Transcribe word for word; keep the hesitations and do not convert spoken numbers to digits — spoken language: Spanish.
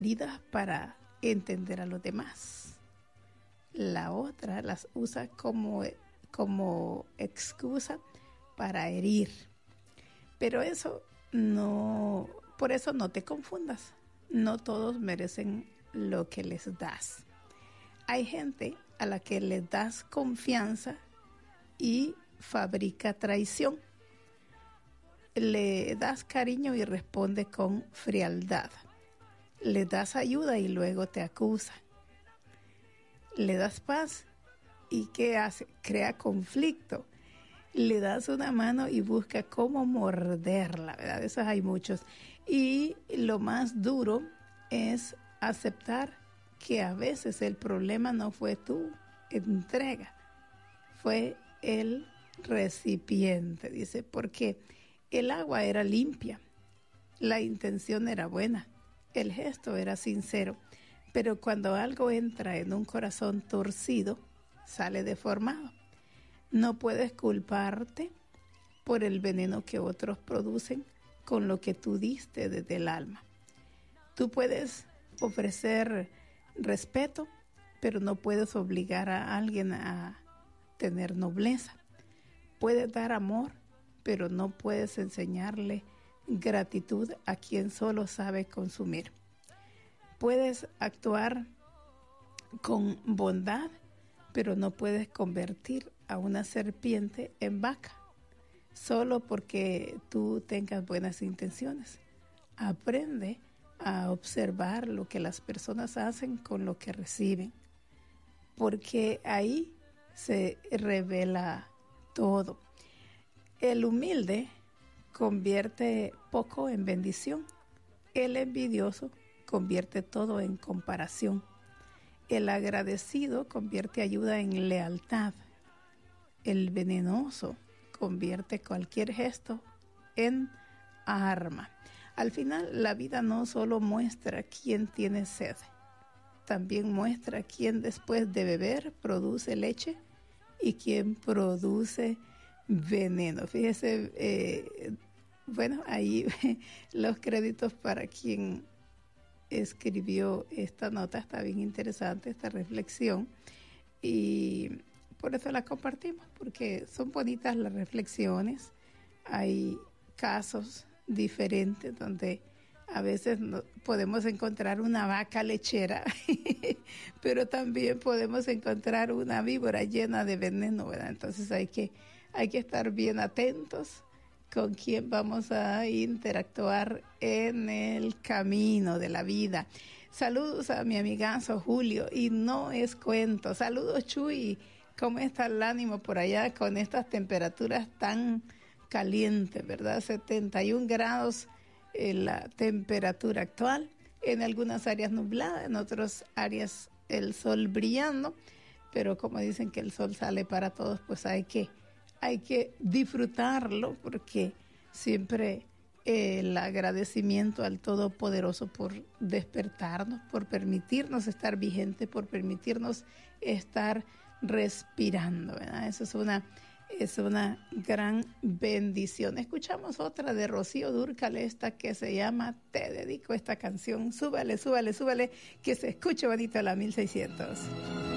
heridas para entender a los demás. La otra las usa como, como excusa para herir. Pero eso no, por eso no te confundas. No todos merecen lo que les das. Hay gente a la que le das confianza y fabrica traición. Le das cariño y responde con frialdad. Le das ayuda y luego te acusa. Le das paz y ¿qué hace? Crea conflicto. Le das una mano y busca cómo morderla, ¿verdad? De esos hay muchos. Y lo más duro es aceptar que a veces el problema no fue tu entrega, fue el recipiente, dice, porque el agua era limpia, la intención era buena, el gesto era sincero, pero cuando algo entra en un corazón torcido, sale deformado. No puedes culparte por el veneno que otros producen con lo que tú diste desde el alma. Tú puedes ofrecer respeto, pero no puedes obligar a alguien a tener nobleza. Puedes dar amor, pero no puedes enseñarle gratitud a quien solo sabe consumir. Puedes actuar con bondad, pero no puedes convertir a una serpiente en vaca, solo porque tú tengas buenas intenciones. Aprende a observar lo que las personas hacen con lo que reciben, porque ahí se revela todo. El humilde convierte poco en bendición. El envidioso convierte todo en comparación. El agradecido convierte ayuda en lealtad. El venenoso convierte cualquier gesto en arma. Al final, la vida no solo muestra quién tiene sed, también muestra quién después de beber produce leche y quién produce veneno. Fíjese, eh, bueno, ahí los créditos para quien escribió esta nota. Está bien interesante esta reflexión y por eso la compartimos, porque son bonitas las reflexiones. Hay casos diferentes donde a veces no, podemos encontrar una vaca lechera, pero también podemos encontrar una víbora llena de veneno, ¿verdad? Entonces hay que, hay que estar bien atentos con quién vamos a interactuar en el camino de la vida. Saludos a mi amigazo Julio, y no es cuento. Saludos, Chuy. ¿Cómo está el ánimo por allá con estas temperaturas tan calientes, verdad? setenta y un grados en la temperatura actual. En algunas áreas nublada, en otras áreas el sol brillando. Pero como dicen que el sol sale para todos, pues hay que Hay que disfrutarlo, porque siempre eh, el agradecimiento al Todopoderoso por despertarnos, por permitirnos estar vigentes, por permitirnos estar respirando, ¿verdad? Eso es una, es una gran bendición. Escuchamos otra de Rocío Dúrcal, esta que se llama Te dedico esta canción. Súbale, súbale, súbale, que se escuche bonito a la mil seiscientos.